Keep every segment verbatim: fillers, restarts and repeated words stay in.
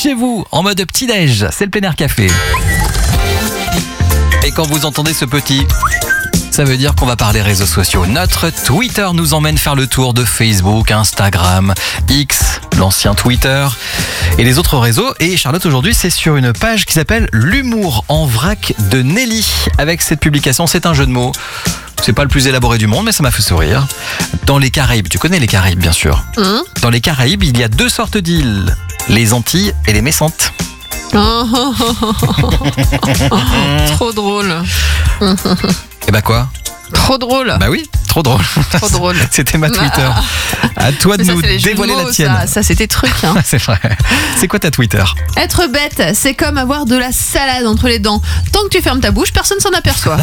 chez vous, en mode petit-déj. C'est le Plein Air Café. Et quand vous entendez ce petit... ça veut dire qu'on va parler réseaux sociaux. Notre Twitter nous emmène faire le tour de Facebook, Instagram, X, l'ancien Twitter et les autres réseaux. Et Charlotte, aujourd'hui, c'est sur une page qui s'appelle L'humour en vrac de Nelly. Avec cette publication, c'est un jeu de mots. C'est pas le plus élaboré du monde, mais ça m'a fait sourire. Dans les Caraïbes, tu connais les Caraïbes, bien sûr. Mmh. Dans les Caraïbes, il y a deux sortes d'îles. Les Antilles et les Messantes. Oh, oh, oh, oh, oh. Trop drôle. Et bah quoi ? Trop drôle. Bah oui, trop drôle. Trop drôle. C'était ma Twitter. À toi de ça, nous dévoiler mots, la tienne. Ça, ça c'est tes trucs. Hein. C'est vrai. C'est quoi ta Twitter ? Être bête, c'est comme avoir de la salade entre les dents. Tant que tu fermes ta bouche, personne s'en aperçoit.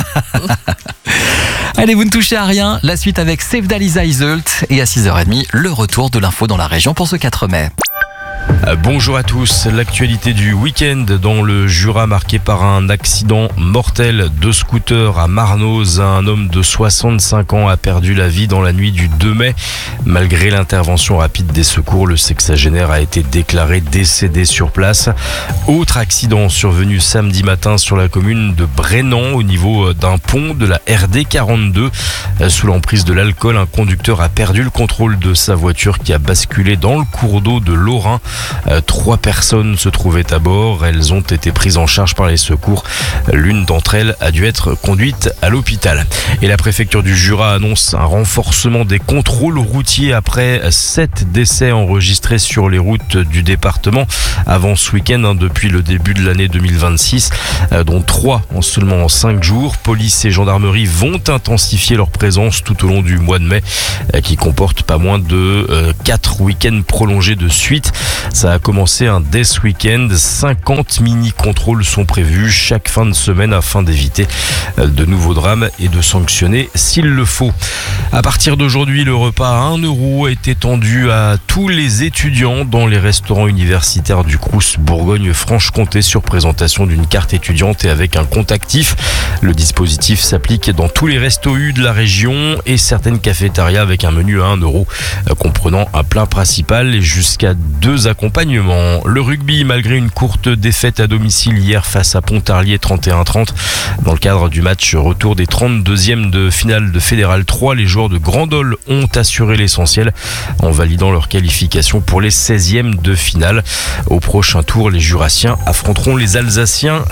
Allez, vous ne touchez à rien. La suite avec Sevda Lisa Iseult. Et à six heures trente, le retour de l'info dans la région pour ce quatre mai. Bonjour à tous, l'actualité du week-end dans le Jura marqué par un accident mortel de scooter à Marnoz. Un homme de soixante-cinq ans a perdu la vie dans la nuit du deux mai. Malgré l'intervention rapide des secours, le sexagénaire a été déclaré décédé sur place. Autre accident survenu samedi matin sur la commune de Brennan au niveau d'un pont de la R D quarante-deux. Sous l'emprise de l'alcool, un conducteur a perdu le contrôle de sa voiture qui a basculé dans le cours d'eau de l'Aurain. Euh, trois personnes se trouvaient à bord. Elles ont été prises en charge par les secours. L'une d'entre elles a dû être conduite à l'hôpital. Et la préfecture du Jura annonce un renforcement des contrôles routiers après sept décès enregistrés sur les routes du département avant ce week-end, hein, depuis le début de l'année deux mille vingt-six, euh, dont trois en seulement cinq jours. Police et gendarmerie vont intensifier leur présence tout au long du mois de mai, euh, qui comporte pas moins de euh, quatre week-ends prolongés de suite. Ça a commencé un dès ce week-end. cinquante mini-contrôles sont prévus chaque fin de semaine afin d'éviter de nouveaux drames et de sanctionner s'il le faut. À partir d'aujourd'hui, le repas à un euro est étendu à tous les étudiants dans les restaurants universitaires du Crous Bourgogne-Franche-Comté sur présentation d'une carte étudiante et avec un compte actif. Le dispositif s'applique dans tous les restos U de la région et certaines cafétérias avec un menu à un euro comprenant un plat principal et jusqu'à deux accompagnements. Le rugby, malgré une courte défaite à domicile hier face à Pontarlier trente et un à trente, dans le cadre du match retour des trente-deuxièmes de finale de Fédéral trois, les joueurs de Grandol ont assuré l'essentiel en validant leur qualification pour les seizièmes de finale. Au prochain tour, les Jurassiens affronteront les Alsaciens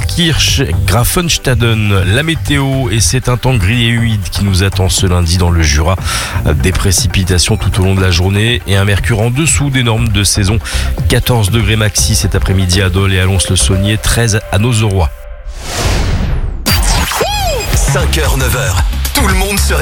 d'Ilkirch-Grafenstaden. La météo, et c'est un temps gris et humide qui nous attend ce lundi dans le Jura. Des précipitations tout au long de la journée et un mercure en dessous des normes de saison. quatorze degrés maxi cet après-midi à Dole et à Lons-le-Saunier, treize à Nozeroy. cinq heures neuf heures, tout le monde se